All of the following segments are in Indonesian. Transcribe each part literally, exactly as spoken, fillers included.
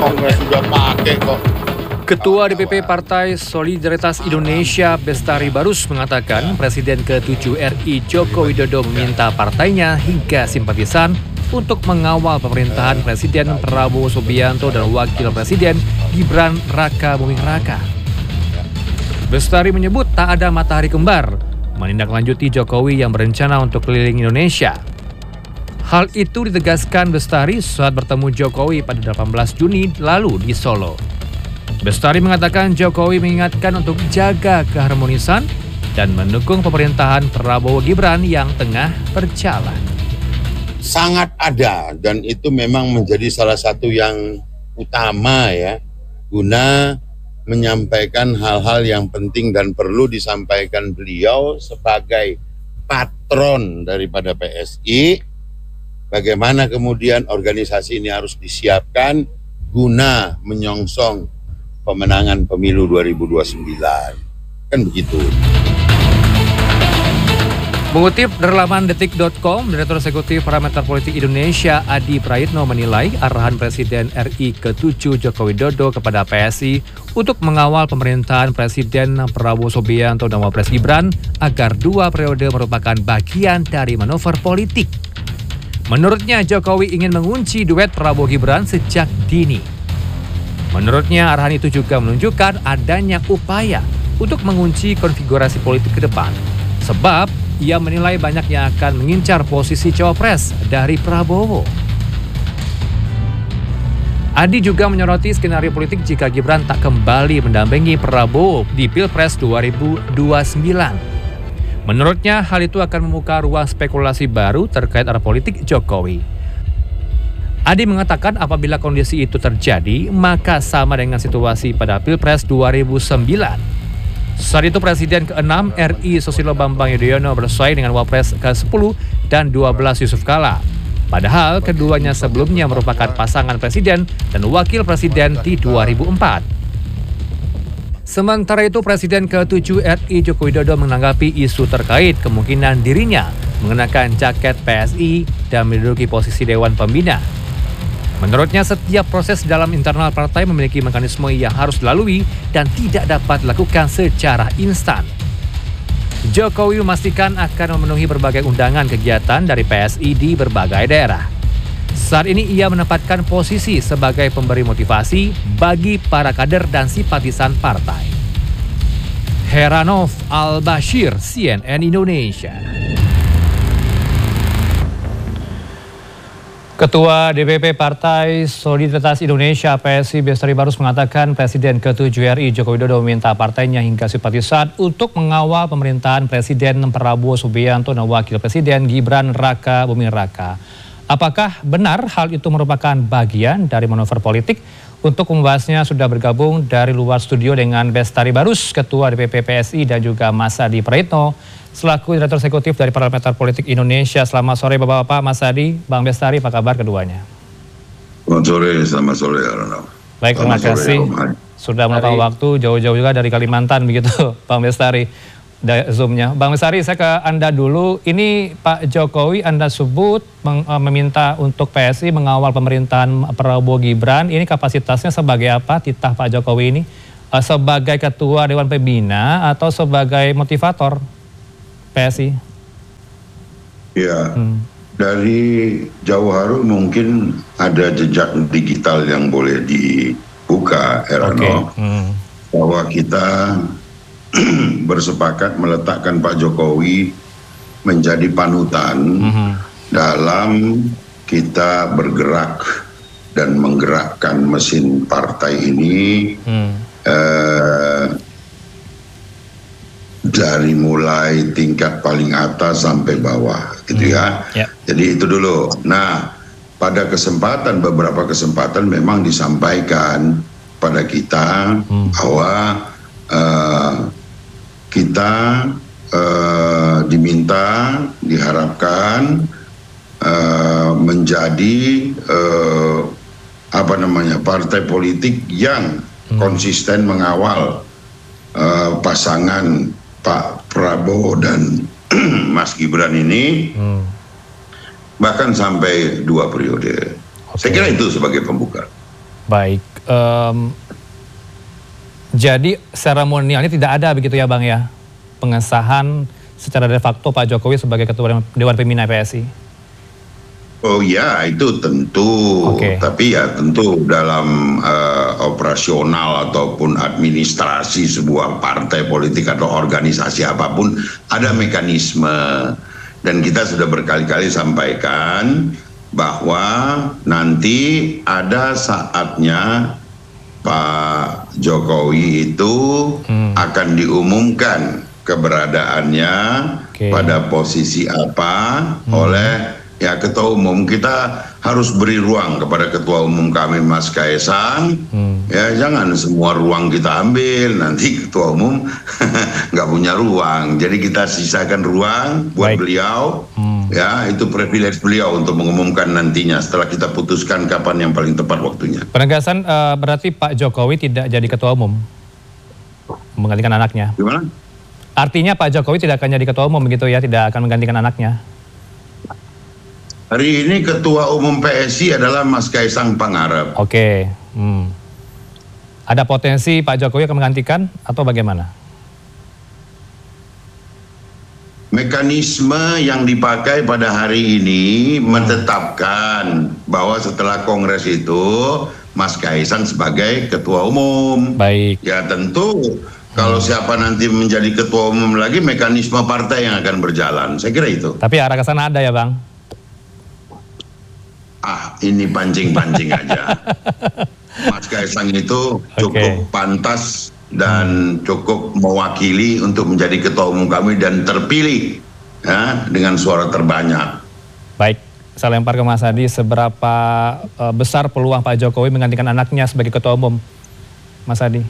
juga sudah pakai kok. Ketua D P P Partai Solidaritas Indonesia Bestari Barus mengatakan Presiden ketujuh R I Joko Widodo meminta partainya hingga simpatisan untuk mengawal pemerintahan Presiden Prabowo Subianto dan Wakil Presiden Gibran Raka Buming Raka. Bestari menyebut tak ada matahari kembar menindaklanjuti Jokowi yang berencana untuk keliling Indonesia. Hal itu ditegaskan Bestari saat bertemu Jokowi pada delapan belas Juni lalu di Solo. Bestari mengatakan Jokowi mengingatkan untuk jaga keharmonisan dan mendukung pemerintahan Prabowo Gibran yang tengah berjalan. Sangat ada, dan itu memang menjadi salah satu yang utama ya, guna menyampaikan hal-hal yang penting dan perlu disampaikan beliau sebagai patron daripada P S I. Bagaimana kemudian organisasi ini harus disiapkan guna menyongsong pemenangan pemilu dua ribu dua puluh sembilan. Kan begitu. Mengutip dari laman detik dot com, Direktur Eksekutif Parameter Politik Indonesia Adi Prayitno menilai arahan Presiden R I ketujuh Joko Widodo kepada P S I untuk mengawal pemerintahan Presiden Prabowo Subianto dan Wapres Gibran agar dua periode merupakan bagian dari manuver politik. Menurutnya Jokowi ingin mengunci duet Prabowo Gibran sejak dini. Menurutnya arahan itu juga menunjukkan adanya upaya untuk mengunci konfigurasi politik ke depan. Sebab ia menilai banyak yang akan mengincar posisi cawapres dari Prabowo. Adi juga menyoroti skenario politik jika Gibran tak kembali mendampingi Prabowo di Pilpres dua ribu dua puluh sembilan. Menurutnya hal itu akan membuka ruang spekulasi baru terkait arah politik Jokowi. Adi mengatakan apabila kondisi itu terjadi, maka sama dengan situasi pada Pilpres dua ribu sembilan. Saat itu Presiden keenam R I Susilo Bambang Yudhoyono bersaing dengan Wapres ke sepuluh dan dua belas Yusuf Kala. Padahal keduanya sebelumnya merupakan pasangan Presiden dan Wakil Presiden di dua ribu empat. Sementara itu Presiden ketujuh R I Joko Widodo menanggapi isu terkait kemungkinan dirinya mengenakan jaket P S I dan menduduki posisi Dewan Pembina. Menurutnya setiap proses dalam internal partai memiliki mekanisme yang harus dilalui dan tidak dapat dilakukan secara instan. Jokowi memastikan akan memenuhi berbagai undangan kegiatan dari P S I di berbagai daerah. Saat ini ia menempatkan posisi sebagai pemberi motivasi bagi para kader dan simpatisan partai. Heranov Al-Bashir, C N N Indonesia. Ketua D P P Partai Solidaritas Indonesia P S I Bestari Barus mengatakan Presiden ketujuh R I Joko Widodo meminta partainya hingga simpatisan untuk mengawal pemerintahan Presiden Prabowo Subianto dan Wakil Presiden Gibran Raka Buming Raka. Apakah benar hal itu merupakan bagian dari manuver politik? Untuk membahasnya sudah bergabung dari luar studio dengan Bestari Barus, Ketua D P P P S I dan juga Mas Adi Prayitno, selaku Direktur Eksekutif dari Parameter Politik Indonesia. Selamat sore Bapak-Bapak, Mas Adi, Bang Bestari, apa kabar keduanya? Selamat sore, selamat sore Arnaud. Baik, terima kasih sudah meluangkan waktu jauh-jauh juga dari Kalimantan begitu, Bang Bestari. Zoom-nya. Bang Bestari, saya ke Anda dulu. Ini Pak Jokowi Anda sebut meng, meminta untuk P S I mengawal pemerintahan Prabowo Gibran. Ini kapasitasnya sebagai apa titah Pak Jokowi ini? Sebagai Ketua Dewan Pembina atau sebagai motivator P S I? Ya, hmm. Dari jauh hari mungkin ada jejak digital yang boleh dibuka, Erano. Okay. Hmm. Bahwa kita bersepakat meletakkan Pak Jokowi menjadi panutan mm-hmm. dalam kita bergerak dan menggerakkan mesin partai ini mm. eh, dari mulai tingkat paling atas sampai bawah gitu mm. ya. Yeah. Jadi itu dulu. Nah, pada kesempatan beberapa kesempatan memang disampaikan pada kita mm. bahwa eh, kita uh, diminta, diharapkan uh, menjadi uh, apa namanya partai politik yang hmm. konsisten mengawal uh, pasangan Pak Prabowo dan Mas Gibran ini hmm. bahkan sampai dua periode. Okay. Saya kira itu sebagai pembuka. Baik, Um, jadi seremonialnya tidak ada begitu ya Bang ya? Pengesahan secara de facto Pak Jokowi sebagai Ketua Dewan Pembina P S I? Oh ya, itu tentu. Okay. Tapi ya tentu dalam uh, operasional ataupun administrasi sebuah partai politik atau organisasi apapun ada mekanisme. Dan kita sudah berkali-kali sampaikan bahwa nanti ada saatnya Pak Jokowi itu hmm. akan diumumkan keberadaannya okay. pada posisi apa hmm. oleh ya Ketua Umum. Kita harus beri ruang kepada Ketua Umum kami Mas Kaisang. Hmm. Ya jangan semua ruang kita ambil, nanti Ketua Umum nggak punya ruang. Jadi kita sisakan ruang buat Baik. beliau. Hmm. Ya itu privilege beliau untuk mengumumkan nantinya setelah kita putuskan kapan yang paling tepat waktunya. Penegasan uh, berarti Pak Jokowi tidak jadi Ketua Umum menggantikan anaknya. Gimana? Artinya Pak Jokowi tidak akan jadi Ketua Umum begitu ya, tidak akan menggantikan anaknya. Hari ini Ketua Umum P S I adalah Mas Kaisang Pangarep. Oke. Hmm. Ada potensi Pak Jokowi akan menggantikan atau bagaimana? Mekanisme yang dipakai pada hari ini menetapkan bahwa setelah Kongres itu Mas Kaisang sebagai Ketua Umum. Baik. Ya tentu kalau siapa nanti menjadi Ketua Umum lagi, mekanisme partai yang akan berjalan. Saya kira itu. Tapi arah ke sana ada ya Bang? Ah, ini pancing-pancing aja. Mas Kaisang itu cukup okay. pantas dan cukup mewakili untuk menjadi Ketua Umum kami dan terpilih ya, dengan suara terbanyak. Baik, saya lempar ke Mas Adi, seberapa uh, besar peluang Pak Jokowi menggantikan anaknya sebagai Ketua Umum, Mas Adi?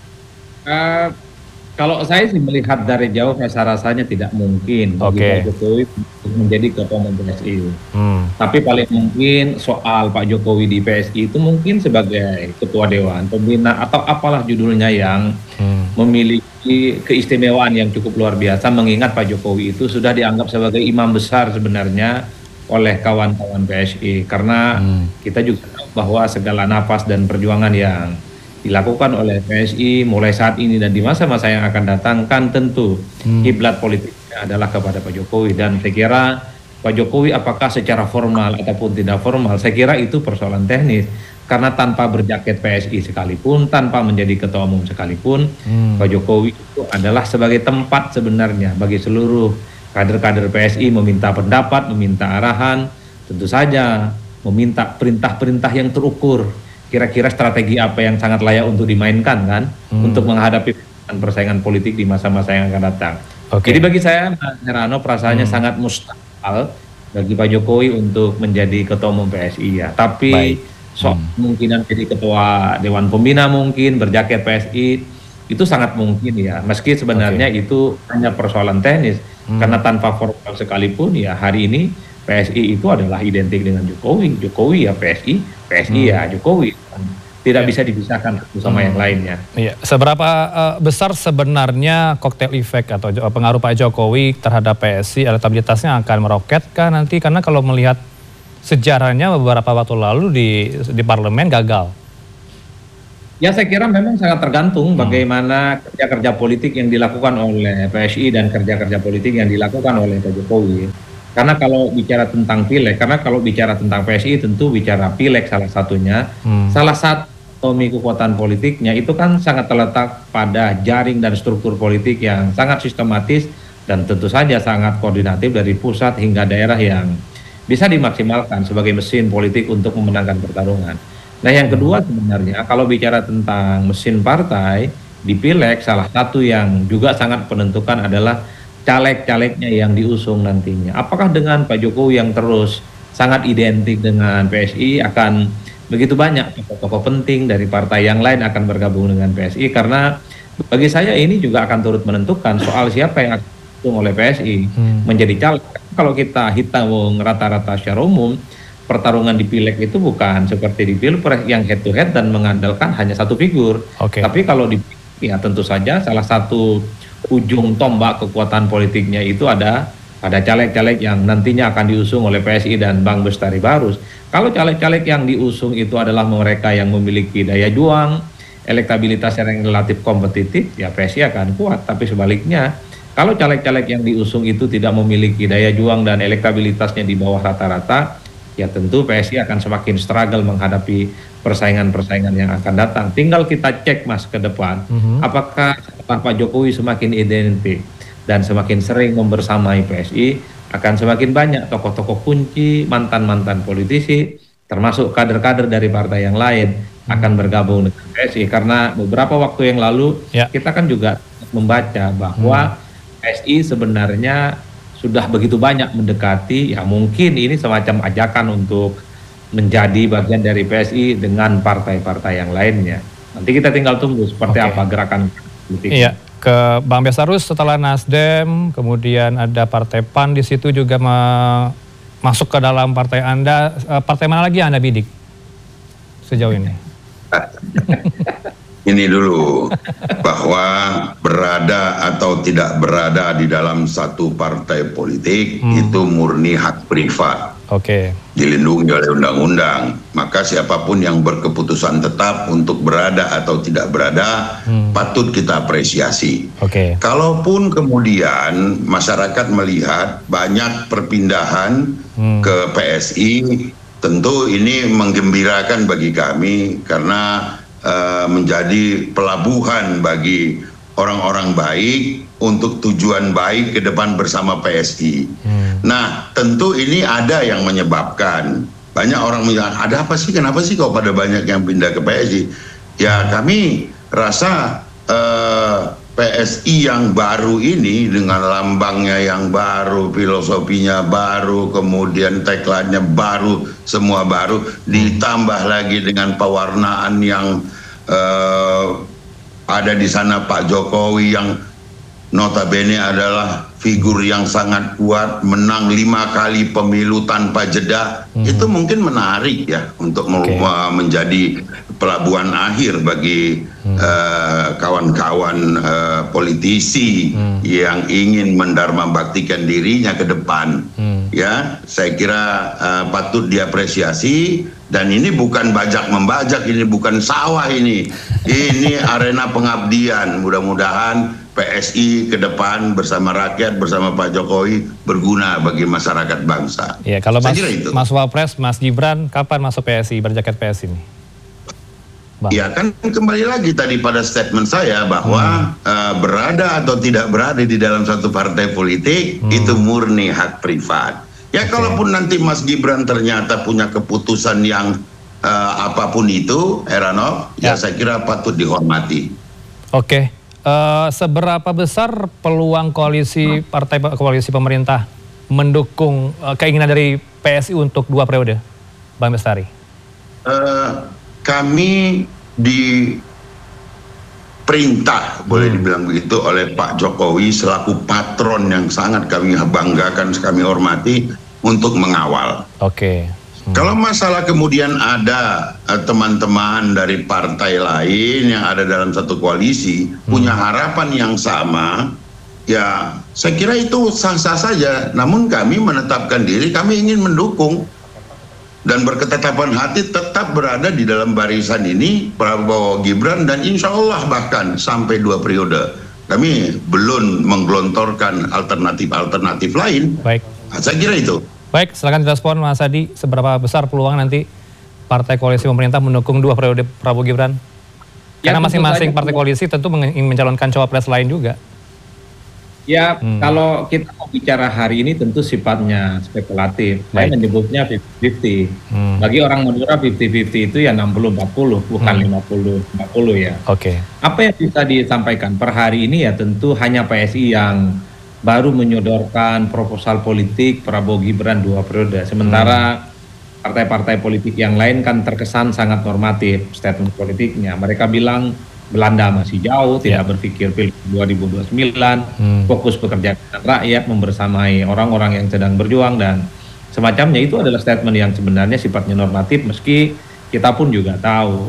Uh, kalau saya sih melihat dari jauh, rasa-rasanya tidak mungkin bagi okay. Pak Jokowi menjadi Ketua Umum P S I. Hmm. Tapi paling mungkin soal Pak Jokowi di P S I itu mungkin sebagai Ketua Dewan Pembina atau apalah judulnya yang hmm. memiliki keistimewaan yang cukup luar biasa, mengingat Pak Jokowi itu sudah dianggap sebagai imam besar sebenarnya oleh kawan-kawan P S I. Karena hmm. kita juga tahu bahwa segala nafas dan perjuangan yang dilakukan oleh P S I mulai saat ini dan di masa-masa yang akan datang kan tentu hmm. kiblat politiknya adalah kepada Pak Jokowi. Dan saya kira Pak Jokowi apakah secara formal ataupun tidak formal, saya kira itu persoalan teknis. Karena tanpa berjaket P S I sekalipun, tanpa menjadi Ketua Umum sekalipun, hmm. Pak Jokowi itu adalah sebagai tempat sebenarnya bagi seluruh kader-kader P S I meminta pendapat, meminta arahan, tentu saja meminta perintah-perintah yang terukur. Kira-kira strategi apa yang sangat layak untuk dimainkan kan, hmm. untuk menghadapi persaingan politik di masa-masa yang akan datang. Okay. Jadi bagi saya, Mas Herano, perasaannya hmm. sangat mustahil bagi Pak Jokowi untuk menjadi Ketua Umum P S I ya. Tapi Baik. sok hmm. kemungkinan jadi Ketua Dewan Pembina mungkin, berjaket P S I, itu sangat mungkin ya. Meski sebenarnya okay. itu hanya persoalan teknis, hmm. karena tanpa formal sekalipun ya hari ini P S I itu adalah identik dengan Jokowi. Jokowi ya P S I, P S I hmm. ya Jokowi. Tidak ya. bisa dipisahkan satu sama hmm. yang lainnya. Iya. Seberapa uh, besar sebenarnya koktail efek atau pengaruh Pak Jokowi terhadap P S I, elektabilitasnya akan meroket kah nanti? Karena kalau melihat sejarahnya beberapa waktu lalu di di parlemen gagal. Ya saya kira memang sangat tergantung hmm. bagaimana kerja-kerja politik yang dilakukan oleh P S I dan kerja-kerja politik yang dilakukan oleh Pak Jokowi. Karena kalau bicara tentang pileg, karena kalau bicara tentang P S I tentu bicara pileg salah satunya. Hmm. Salah satu kekuatan politiknya itu kan sangat terletak pada jaring dan struktur politik yang sangat sistematis dan tentu saja sangat koordinatif dari pusat hingga daerah yang bisa dimaksimalkan sebagai mesin politik untuk memenangkan pertarungan. Nah yang kedua sebenarnya kalau bicara tentang mesin partai di pileg, salah satu yang juga sangat menentukan adalah caleg-calegnya yang diusung nantinya. Apakah dengan Pak Jokowi yang terus sangat identik dengan P S I akan begitu banyak tokoh-tokoh penting dari partai yang lain akan bergabung dengan P S I? Karena bagi saya ini juga akan turut menentukan soal siapa yang akan diusung oleh P S I hmm. menjadi caleg. Kalau kita hitung rata-rata secara umum, pertarungan di pileg itu bukan seperti di pilpres yang head to head dan mengandalkan hanya satu figur. Okay. Tapi kalau di ya tentu saja salah satu ujung tombak kekuatan politiknya itu ada pada caleg-caleg yang nantinya akan diusung oleh P S I dan Bang Bestari Barus. Kalau caleg-caleg yang diusung itu adalah mereka yang memiliki daya juang, elektabilitas yang relatif kompetitif, ya P S I akan kuat. Tapi sebaliknya, kalau caleg-caleg yang diusung itu tidak memiliki daya juang dan elektabilitasnya di bawah rata-rata, ya tentu P S I akan semakin struggle menghadapi persaingan-persaingan yang akan datang. Tinggal kita cek Mas ke depan, mm-hmm. apakah Pak Jokowi semakin identik dan semakin sering membersamai P S I, akan semakin banyak tokoh-tokoh kunci, mantan-mantan politisi, termasuk kader-kader dari partai yang lain hmm. akan bergabung dengan P S I. Karena beberapa waktu yang lalu ya. kita kan juga membaca bahwa hmm. P S I sebenarnya sudah begitu banyak mendekati, ya mungkin ini semacam ajakan untuk menjadi bagian dari P S I dengan partai-partai yang lainnya. Nanti kita tinggal tunggu seperti okay. apa gerakan politik. Iya. Ke Bang Bestarus, setelah Nasdem, kemudian ada Partai P A N di situ juga ma- masuk ke dalam partai Anda. Partai mana lagi yang Anda bidik sejauh ini? Ini dulu, bahwa berada atau tidak berada di dalam satu partai politik hmm. itu murni hak privat. Oke. Okay. Dilindungi oleh undang-undang. Maka siapapun yang berkeputusan tetap untuk berada atau tidak berada hmm. patut kita apresiasi. Oke. Okay. Kalaupun kemudian masyarakat melihat banyak perpindahan hmm. ke P S I, tentu ini menggembirakan bagi kami karena uh, menjadi pelabuhan bagi orang-orang baik untuk tujuan baik ke depan bersama P S I. Hmm. Nah, tentu ini ada yang menyebabkan. Banyak orang bilang, ada apa sih, kenapa sih kok pada banyak yang pindah ke P S I? Ya, kami rasa uh, P S I yang baru ini dengan lambangnya yang baru, filosofinya baru, kemudian tagline-nya baru, semua baru, ditambah lagi dengan pewarnaan yang uh, ada di sana Pak Jokowi yang notabene adalah figur yang sangat kuat, menang lima kali pemilu tanpa jeda, hmm. itu mungkin menarik ya untuk okay. menjadi pelabuhan akhir bagi hmm. uh, kawan-kawan uh, politisi hmm. yang ingin mendharma baktikan dirinya ke depan. Hmm. Ya, saya kira uh, patut diapresiasi. Dan ini bukan bajak membajak, ini bukan sawah ini. Ini arena pengabdian. Mudah-mudahan P S I ke depan bersama rakyat, bersama Pak Jokowi berguna bagi masyarakat bangsa. Ya, kalau Mas, Mas Wapres, Mas Gibran, kapan masuk P S I, berjaket P S I ini? Bang. Ya kan kembali lagi tadi pada statement saya bahwa hmm. uh, berada atau tidak berada di dalam satu partai politik hmm. itu murni hak privat. Ya, okay. Kalaupun nanti Mas Gibran ternyata punya keputusan yang uh, apapun itu, Heranov, ya. ya saya kira patut dihormati. Oke, okay. uh, seberapa besar peluang koalisi partai koalisi pemerintah mendukung uh, keinginan dari P S I untuk dua periode, Bang Bestari? Uh, kami di perintah, boleh hmm. dibilang begitu, oleh Pak Jokowi selaku patron yang sangat kami banggakan, kami hormati untuk mengawal. Oke. Okay. Hmm. Kalau masalah kemudian ada teman-teman uh, dari partai lain yang ada dalam satu koalisi hmm. punya harapan yang sama, ya saya kira itu sah-sah saja. Namun kami menetapkan diri, kami ingin mendukung dan berketetapan hati tetap berada di dalam barisan ini Prabowo Gibran, dan insya Allah bahkan sampai dua periode. Kami belum menggelontorkan alternatif-alternatif lain. Baik. Nah, saya kira itu. Baik, silakan direspon Mas Adi, seberapa besar peluang nanti partai koalisi pemerintah mendukung dua periode Prabowo Gibran? Karena masing-masing ya, partai koalisi tentu ingin mencalonkan cawapres lain juga. Ya, hmm. kalau kita mau bicara hari ini tentu sifatnya spekulatif. Saya menyebutnya lima puluh lima puluh. Hmm. Bagi orang Madura lima puluh lima puluh itu ya enam puluh empat puluh, bukan hmm. lima puluh lima puluh ya. Oke. Okay. Apa yang bisa disampaikan per hari ini ya tentu hanya P S I yang baru menyodorkan proposal politik Prabowo Gibran dua periode. Sementara hmm. partai-partai politik yang lain kan terkesan sangat normatif statement politiknya. Mereka bilang Belanda masih jauh, tidak yeah. berpikir pilih dua ribu dua puluh sembilan, hmm. fokus bekerja dengan rakyat, membersamai orang-orang yang sedang berjuang, dan semacamnya. Itu adalah statement yang sebenarnya sifatnya normatif, meski kita pun juga tahu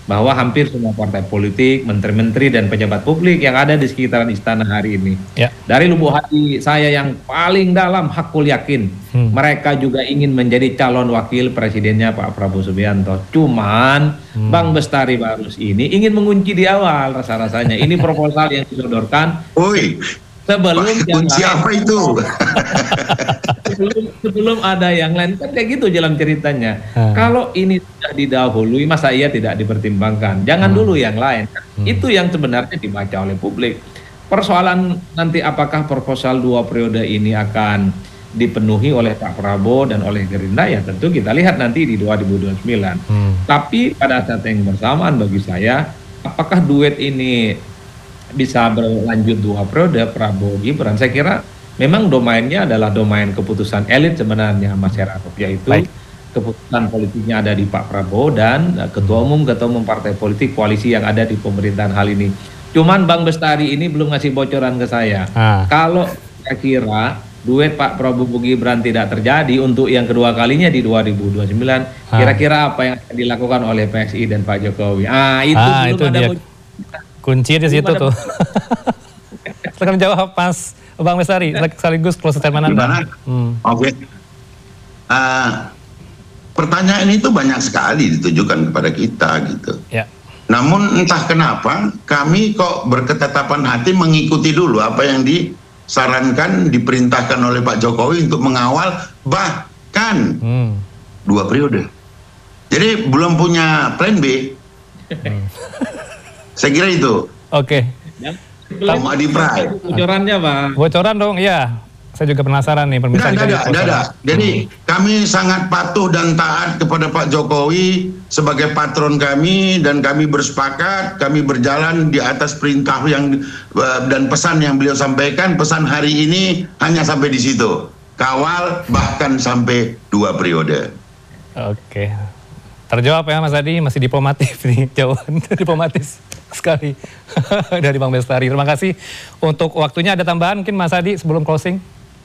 bahwa hampir semua partai politik, menteri-menteri dan pejabat publik yang ada di sekitaran istana hari ini, ya. Dari lubuk hati saya yang paling dalam, hakul yakin hmm. mereka juga ingin menjadi calon wakil presidennya Pak Prabowo Subianto. Cuman hmm. Bang Bestari Barus ini ingin mengunci di awal rasa-rasanya. Ini proposal yang disodorkan. Oi. Sebelum yang siapa lain, itu? sebelum, sebelum ada yang lain, kan kayak gitu jalan ceritanya. Hmm. Kalau ini sudah didahului, masa iya tidak dipertimbangkan? Jangan hmm. dulu yang lain. Hmm. Itu yang sebenarnya dibaca oleh publik. Persoalan nanti apakah proposal dua periode ini akan dipenuhi oleh Pak Prabowo dan oleh Gerindra, ya tentu kita lihat nanti di dua ribu dua puluh sembilan. Hmm. Tapi pada saat yang bersamaan bagi saya, apakah duet ini bisa berlanjut dua periode Prabowo Gibran? Saya kira memang domainnya adalah domain keputusan elit sebenarnya Mas Heranov, yaitu Baik. keputusan politiknya ada di Pak Prabowo dan ketua umum ketua umum partai politik koalisi yang ada di pemerintahan hal ini. Cuman Bang Bestari ini belum ngasih bocoran ke saya. Ah. Kalau saya kira duet Pak Prabowo Gibran tidak terjadi untuk yang kedua kalinya di dua ribu dua puluh sembilan, ah. kira-kira apa yang akan dilakukan oleh P S I dan Pak Jokowi? Ah, itu ah, belum itu ada dia. Kunci di situ tuh. Silakan jawab Mas Bang Bestari, sekaligus close statement Anda. Hmm. Oke. Okay. Uh, pertanyaan itu banyak sekali ditujukan kepada kita gitu. Ya. Namun entah kenapa kami kok berketetapan hati mengikuti dulu apa yang disarankan, diperintahkan oleh Pak Jokowi untuk mengawal bahkan hmm. dua periode. Jadi belum punya plan B. Hmm. Saya kira itu. Oke. Pak Adi Pray. Bocorannya Pak. Bocoran dong, iya. Saya juga penasaran nih. Tidak, tidak, tidak. Jadi hmm. kami sangat patuh dan taat kepada Pak Jokowi sebagai patron kami, dan kami bersepakat, kami berjalan di atas perintah yang dan pesan yang beliau sampaikan. Pesan hari ini hanya sampai di situ. Kawal bahkan sampai dua periode. Oke. Terjawab ya Mas Adi, masih diplomatif nih, jawaban diplomatis sekali dari Bang Bestari. Terima kasih untuk waktunya. Ada tambahan mungkin Mas Adi sebelum closing?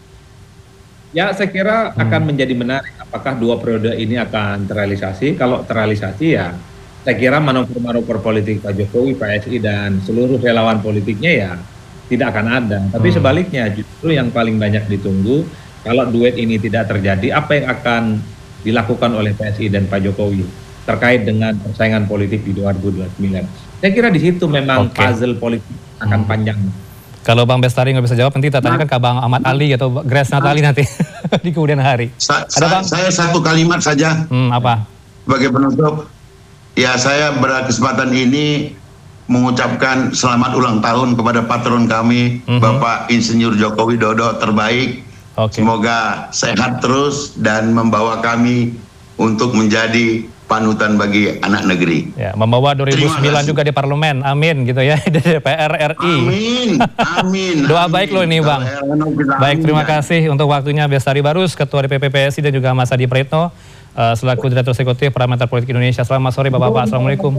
Ya, saya kira hmm. akan menjadi menarik apakah dua periode ini akan terrealisasi. Kalau terrealisasi ya saya kira manuver-manuver politik Pak Jokowi, P S I dan seluruh relawan politiknya ya tidak akan ada. Tapi hmm. sebaliknya justru yang paling banyak ditunggu, kalau duet ini tidak terjadi, apa yang akan dilakukan oleh P S I dan Pak Jokowi terkait dengan persaingan politik di dua ribu dua puluh sembilan. Saya kira di situ memang okay. puzzle politik akan hmm. panjang. Kalau Bang Bestari nggak bisa jawab, nanti kita tanyakan ke Bang Ahmad Ali atau Grace Natali nanti di kemudian hari. Sa Ada Bang? Saya satu kalimat saja. Hmm, apa? Sebagai penutup, ya saya berkesempatan ini mengucapkan selamat ulang tahun kepada patron kami, mm-hmm. Bapak Insinyur Joko Widodo terbaik. Okay. Semoga sehat terus dan membawa kami untuk menjadi panutan bagi anak negeri. Ya, membawa dua ribu sembilan juga di parlemen, amin gitu ya, di D P R R I. Amin, amin. Doa amin. Baik loh ini Bang. Baik, terima kasih untuk waktunya Bestari Barus, Ketua D P P P S I, dan juga Mas Adi Praetno, uh, selaku Direktur Eksekutif Parameter Politik Indonesia. Selamat sore Bapak-Bapak, Assalamualaikum.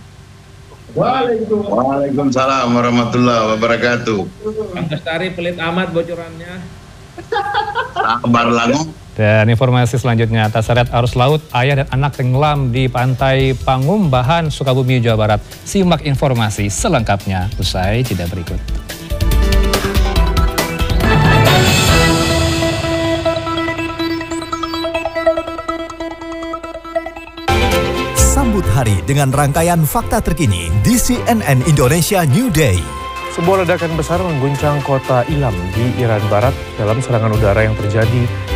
Waalaikumsalam warahmatullahi wabarakatuh. Bang Bestari pelit amat bocorannya. Sabar langu. Dan informasi selanjutnya, terseret arus laut, ayah dan anak tenggelam di pantai Pangumbahan, Sukabumi, Jawa Barat. Simak informasi selengkapnya usai jeda berikut. Sambut hari dengan rangkaian fakta terkini di C N N Indonesia New Day. Sebuah ledakan besar mengguncang kota Ilam di Iran Barat dalam serangan udara yang terjadi